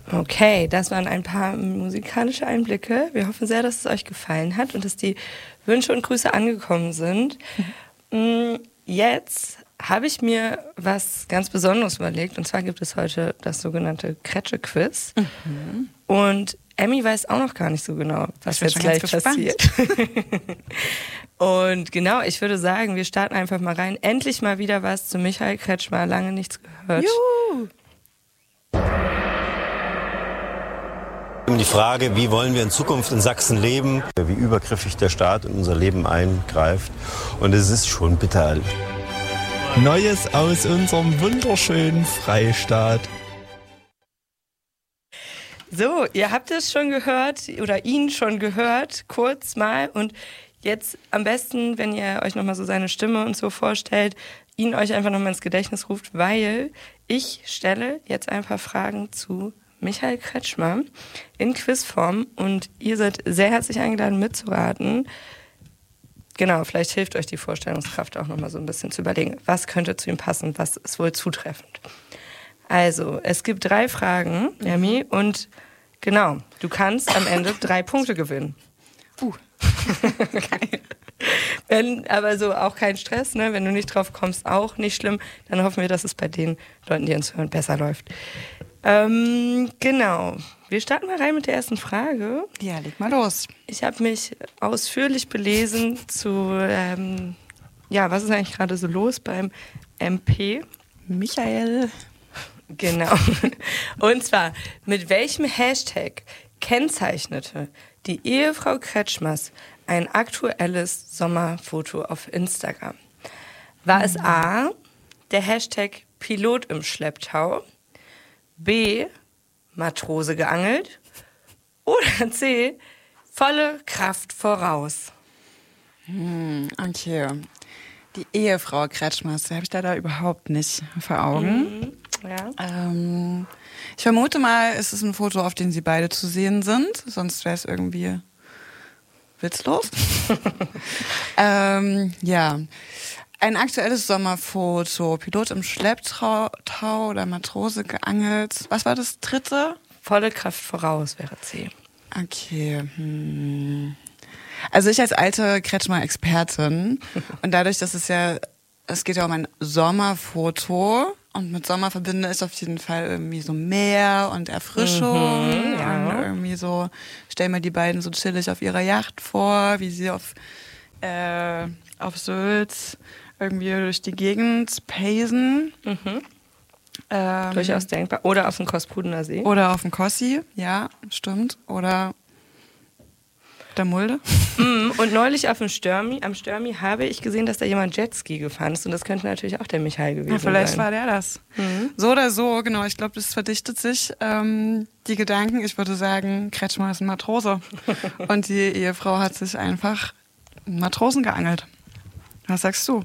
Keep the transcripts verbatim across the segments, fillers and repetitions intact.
Okay, das waren ein paar musikalische Einblicke. Wir hoffen sehr, dass es euch gefallen hat und dass die Wünsche und Grüße angekommen sind. Mhm. Jetzt habe ich mir was ganz Besonderes überlegt. Und zwar gibt es heute das sogenannte Kretsche-Quiz. Mhm. Und Emmy weiß auch noch gar nicht so genau, was jetzt gleich passiert. Und genau, ich würde sagen, wir starten einfach mal rein. Endlich mal wieder was zu Michael Kretschmer. Lange nichts gehört. Juhu! Die Frage, wie wollen wir in Zukunft in Sachsen leben, wie übergriffig der Staat in unser Leben eingreift. Und es ist schon bitter. Neues aus unserem wunderschönen Freistaat. So, ihr habt es schon gehört oder ihn schon gehört, kurz mal. Und jetzt am besten, wenn ihr euch nochmal so seine Stimme und so vorstellt, ihn euch einfach nochmal ins Gedächtnis ruft, weil ich stelle jetzt ein paar Fragen zu Michael Kretschmer in Quizform und ihr seid sehr herzlich eingeladen mitzuraten. Genau, vielleicht hilft euch die Vorstellungskraft auch nochmal so ein bisschen zu überlegen, was könnte zu ihm passen, was ist wohl zutreffend. Also, es gibt drei Fragen, Emmy, und genau, du kannst am Ende drei Punkte gewinnen. Uh. Geil. Wenn, aber so auch kein Stress, ne? Wenn du nicht drauf kommst, auch nicht schlimm. Dann hoffen wir, dass es bei den Leuten, die uns hören, besser läuft. Ähm, genau. Wir starten mal rein mit der ersten Frage. Ja, leg mal los. Ich habe mich ausführlich belesen zu, ähm, ja, was ist eigentlich gerade so los beim M P? Michael. Genau. Und zwar, mit welchem Hashtag kennzeichnete die Ehefrau Kretschmers ein aktuelles Sommerfoto auf Instagram? War es A, der Hashtag Pilot im Schlepptau, B, Matrose geangelt oder C, volle Kraft voraus? Hm, okay. Die Ehefrau Kretschmers, die habe ich leider überhaupt nicht vor Augen. Mhm. Ja. Ähm, ich vermute mal, es ist ein Foto, auf dem sie beide zu sehen sind. Sonst wäre es irgendwie witzlos. ähm, ja. Ein aktuelles Sommerfoto. Pilot im Schlepptau oder Matrose geangelt. Was war das dritte? Volle Kraft voraus wäre C. Okay. Hm. Also ich als alte Kretschmer-Expertin und dadurch, dass es ja, es geht ja um ein Sommerfoto und mit Sommer verbinde ich auf jeden Fall irgendwie so Meer und Erfrischung Mhm, ja. und irgendwie so, stell mir die beiden so chillig auf ihrer Yacht vor, wie sie auf, äh, auf Sylt irgendwie durch die Gegend pacen. Mhm. Ähm, Durchaus denkbar. Oder auf dem Kospudener See. Oder auf dem Kossi, ja, stimmt. Oder der Mulde. Mm, und neulich auf dem Störmi, am Störmi habe ich gesehen, dass da jemand Jetski gefahren ist. Und das könnte natürlich auch der Michael gewesen Ja, vielleicht sein. war der das. Mhm. So oder so, genau. Ich glaube, das verdichtet sich, ähm, die Gedanken. Ich würde sagen, Kretschmer ist ein Matrose. Und die Ehefrau hat sich einfach einen Matrosen geangelt. Was sagst du?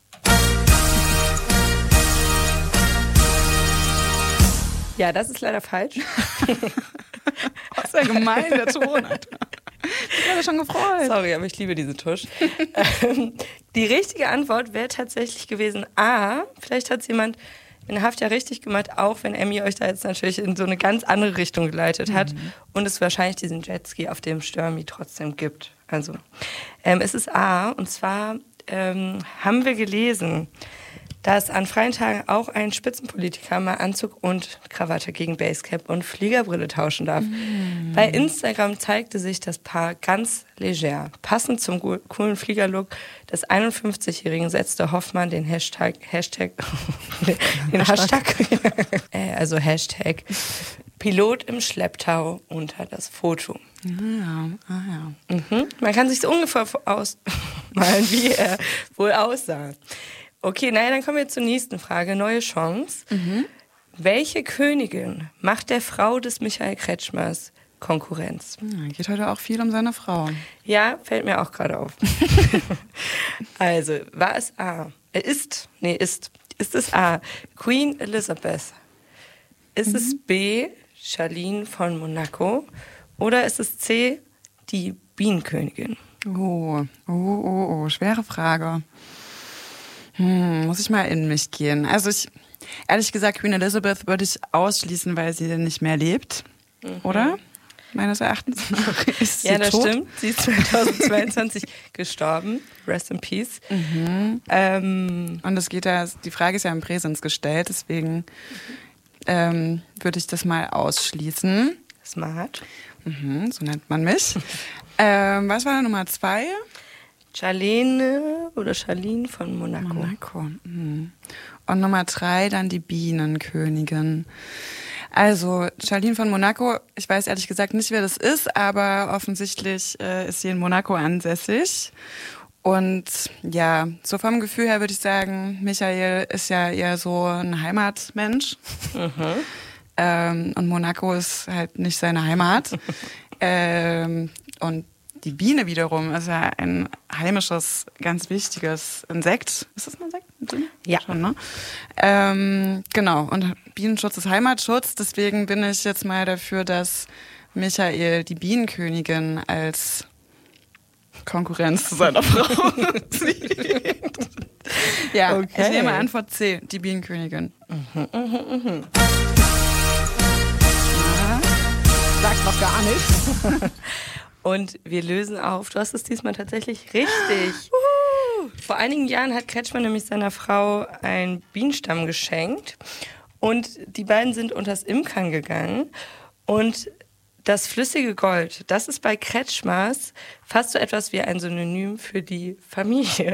Ja, das ist leider falsch. Das ist ja gemein, der Ton. Alter. Ich habe mich schon gefreut. Sorry, aber ich liebe diese Tusch. ähm, die richtige Antwort wäre tatsächlich gewesen A. Vielleicht hat es jemand in Haft ja richtig gemacht, auch wenn Emmy euch da jetzt natürlich in so eine ganz andere Richtung geleitet hat mhm. und es wahrscheinlich diesen Jetski auf dem Störmi trotzdem gibt. Also, ähm, es ist A. Und zwar ähm, haben wir gelesen, dass an freien Tagen auch ein Spitzenpolitiker mal Anzug und Krawatte gegen Basecap und Fliegerbrille tauschen darf. Mm. Bei Instagram zeigte sich das Paar ganz leger. Passend zum coolen Fliegerlook des einundfünfzigjährigen setzte Hoffmann den Hashtag, Hashtag, den Hashtag, also Hashtag Pilot im Schlepptau unter das Foto. Ja, ah, ja. Mhm. Man kann sich so ungefähr ausmalen, wie er wohl aussah. Okay, naja, dann kommen wir zur nächsten Frage. Neue Chance. Mhm. Welche Königin macht der Frau des Michael Kretschmers Konkurrenz? Ja, geht heute auch viel um seine Frau. Ja, fällt mir auch gerade auf. Also, war es A? Äh, ist, nee, ist. Ist es A, Queen Elizabeth? Ist mhm. es B, Charlene von Monaco? Oder ist es C, die Bienenkönigin? Oh, oh, oh, oh, schwere Frage. Hm, muss ich mal in mich gehen. Also ich, ehrlich gesagt, Queen Elizabeth würde ich ausschließen, weil sie nicht mehr lebt. mhm. oder? Meines Erachtens ist sie Ja, das tot. stimmt. Sie ist zweitausendzweiundzwanzig gestorben. Rest in Peace. Mhm. Ähm, Und es geht ja, die Frage ist ja im Präsens gestellt, deswegen mhm. ähm, würde ich das mal ausschließen. Smart. Mhm, so nennt man mich. ähm, was war Nummer zwei? Charlene oder Charlene von Monaco. Monaco. Mhm. Und Nummer drei dann die Bienenkönigin. Also Charlene von Monaco, ich weiß ehrlich gesagt nicht, wer das ist, aber offensichtlich äh, ist sie in Monaco ansässig. Und ja, so vom Gefühl her würde ich sagen, Michael ist ja eher so ein Heimatmensch. Mhm. Ähm, und Monaco ist halt nicht seine Heimat. ähm, und die Biene wiederum ist ja ein heimisches, ganz wichtiges Insekt. Ist das ein Insekt? Ja. Schon, ne? Ähm, genau, und Bienenschutz ist Heimatschutz. Deswegen bin ich jetzt mal dafür, dass Michael die Bienenkönigin als Konkurrenz zu seiner Frau sieht. Ja, okay. Ich nehme Antwort C, die Bienenkönigin. Mhm, mhm, mhm. Sag's noch gar nicht. Und wir lösen auf. Du hast es diesmal tatsächlich richtig. Vor einigen Jahren hat Kretschmann nämlich seiner Frau einen Bienenstamm geschenkt. Und die beiden sind unters Imkern gegangen. Und das flüssige Gold, das ist bei Kretschmers fast so etwas wie ein Synonym für die Familie.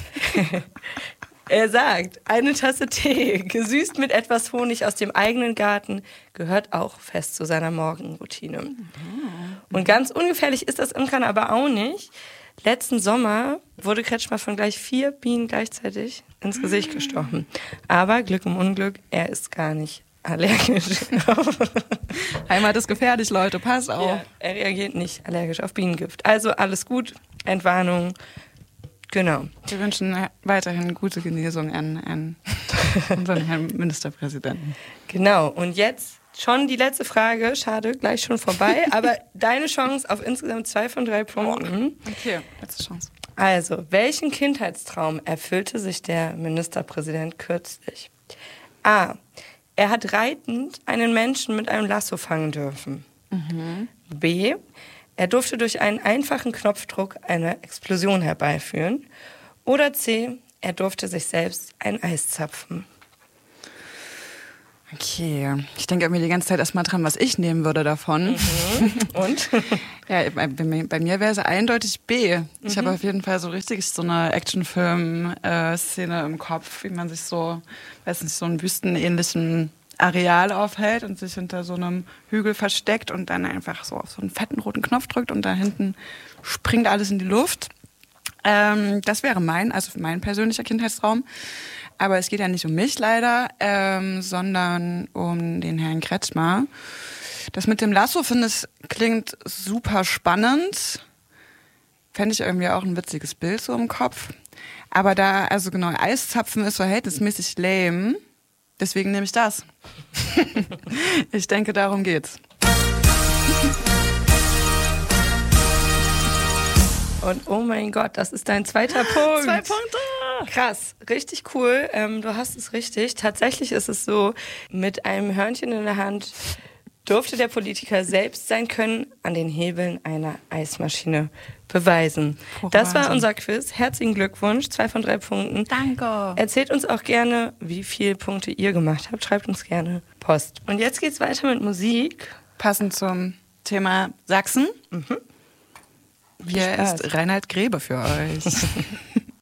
Er sagt, eine Tasse Tee, gesüßt mit etwas Honig aus dem eigenen Garten, gehört auch fest zu seiner Morgenroutine. Mhm. Und ganz ungefährlich ist das Imkern aber auch nicht. Letzten Sommer wurde Kretschmer von gleich vier Bienen gleichzeitig ins Gesicht gestochen. Aber Glück im Unglück, er ist gar nicht allergisch. Heimat ist gefährlich, Leute, pass auf. Ja, er reagiert nicht allergisch auf Bienengift. Also alles gut, Entwarnung. Genau. Wir wünschen weiterhin gute Genesung an, an unseren Herrn Ministerpräsidenten. Genau, und jetzt schon die letzte Frage. Schade, gleich schon vorbei. Aber deine Chance auf insgesamt zwei von drei Punkten. Okay, letzte Chance. Also, welchen Kindheitstraum erfüllte sich der Ministerpräsident kürzlich? A. Er hat reitend einen Menschen mit einem Lasso fangen dürfen. Mhm. B. Er durfte durch einen einfachen Knopfdruck eine Explosion herbeiführen. Oder C. Er durfte sich selbst ein Eis zapfen. Okay, ich denke irgendwie die ganze Zeit erstmal dran, was ich nehmen würde davon. Mhm. Und? Ja, bei, bei mir wäre es eindeutig B. Ich mhm. habe auf jeden Fall so richtig so eine Actionfilm-Szene im Kopf, wie man sich so, weiß nicht, so einen wüstenähnlichen Areal aufhält und sich hinter so einem Hügel versteckt und dann einfach so auf so einen fetten roten Knopf drückt und da hinten springt alles in die Luft. Ähm, das wäre mein, also mein persönlicher Kindheitstraum. Aber es geht ja nicht um mich leider, ähm, sondern um den Herrn Kretschmer. Das mit dem Lasso, finde ich, klingt super spannend. Fände ich irgendwie auch ein witziges Bild so im Kopf. Aber da, also genau, Eiszapfen ist verhältnismäßig lame. Deswegen nehme ich das. Ich denke, darum geht's. Und oh mein Gott, das ist dein zweiter Punkt. Zwei Punkte. Krass, richtig cool. Ähm, du hast es richtig. Tatsächlich ist es so, mit einem Hörnchen in der Hand durfte der Politiker selbst sein Können an den Hebeln einer Eismaschine beweisen. Oh, das war unser Quiz. Herzlichen Glückwunsch, zwei von drei Punkten. Danke. Erzählt uns auch gerne, wie viele Punkte ihr gemacht habt. Schreibt uns gerne Post. Und jetzt geht's weiter mit Musik. Passend zum Thema Sachsen. Mhm. Hier ist Reinhard Grebe für euch.